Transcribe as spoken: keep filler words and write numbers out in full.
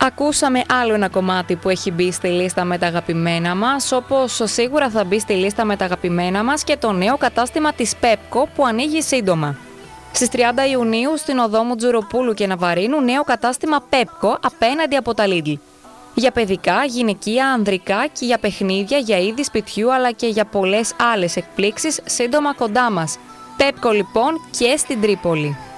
Ακούσαμε άλλο ένα κομμάτι που έχει μπει στη λίστα με τα αγαπημένα μας, όπως σίγουρα θα μπει στη λίστα με τα αγαπημένα μας και το νέο κατάστημα της Pepco που ανοίγει σύντομα. Στις τριάντα Ιουνίου στην οδό Μουτζουροπούλου και Ναβαρίνου νέο κατάστημα Pepco απέναντι από τα Lidl. Για παιδικά, γυναικεία, ανδρικά και για παιχνίδια, για είδη σπιτιού αλλά και για πολλές άλλες εκπλήξεις σύντομα κοντά μας. Pepco λοιπόν και στην Τρίπολη.